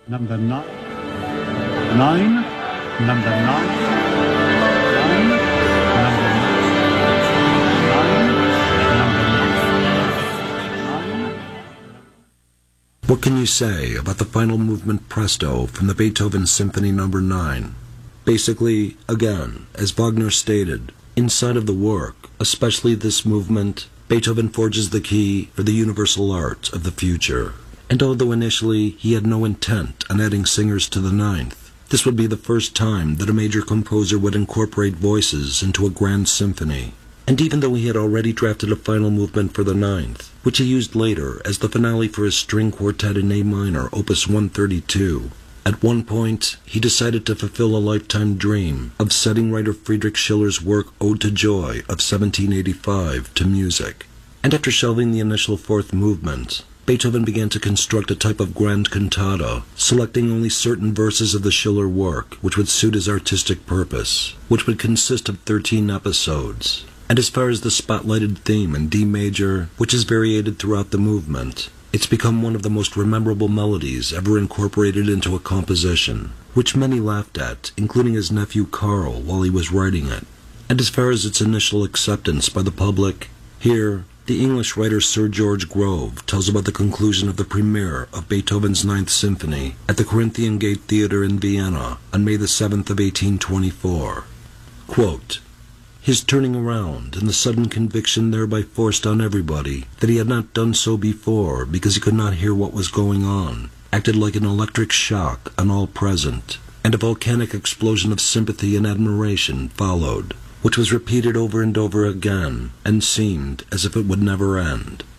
Number nine. Nine. Number nine. Nine. Number nine. Nine. What can you say about the final movement Presto from the Beethoven Symphony No. 9? Basically, again, as Wagner stated, inside of the work, especially this movement, Beethoven forges the key for the universal art of the future. And although initially he had no intent on adding singers to the ninth, this would be the first time that a major composer would incorporate voices into a grand symphony. And even though he had already drafted a final movement for the ninth, which he used later as the finale for his string quartet in A minor, Opus 132, at one point he decided to fulfill a lifetime dream of setting writer Friedrich Schiller's work Ode to Joy of 1785 to music. And after shelving the initial fourth movement, Beethoven began to construct a type of grand cantata, selecting only certain verses of the Schiller work which would suit his artistic purpose, which would consist of 13 episodes. And as far as the spotlighted theme in D major, which is variated throughout the movement, it's become one of the most memorable melodies ever incorporated into a composition, which many laughed at, including his nephew Carl while he was writing it. And as far as its initial acceptance by the public, here, the English writer Sir George Grove tells about the conclusion of the premiere of Beethoven's Ninth Symphony at the Corinthian Gate Theatre in Vienna on May the 7th of 1824. Quote, "His turning around and the sudden conviction thereby forced on everybody that he had not done so before because he could not hear what was going on, acted like an electric shock on all present, and a volcanic explosion of sympathy and admiration followed, which was repeated over and over again, and seemed as if it would never end.